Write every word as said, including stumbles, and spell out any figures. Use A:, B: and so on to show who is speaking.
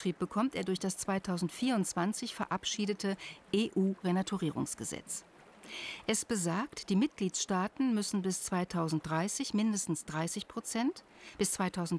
A: bekommt er durch das zweitausendvierundzwanzig verabschiedete E U-Renaturierungsgesetz. Es besagt, die Mitgliedstaaten müssen bis zweitausenddreißig mindestens dreißig Prozent, bis zweitausendfünfzig